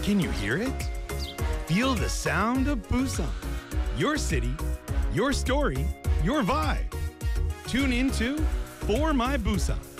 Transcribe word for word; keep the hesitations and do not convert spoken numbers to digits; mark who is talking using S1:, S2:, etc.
S1: Can you hear it? Feel the sound of Busan. Your city, your story, your vibe. Tune into For My Busan.